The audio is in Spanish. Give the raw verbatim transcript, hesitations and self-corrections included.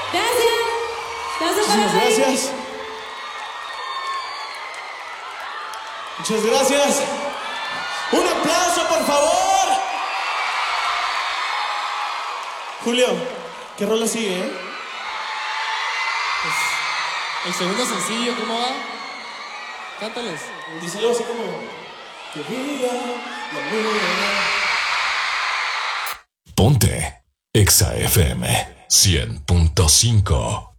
Gracias. Gracias para Muchísimas Rey. gracias. Muchas gracias. Un aplauso, por favor. Julio, ¿qué rola sigue, eh? El segundo sencillo, ¿cómo va? Cántales. Díselo así como... Que brilla la luna. Ponte Exa F M cien punto cinco.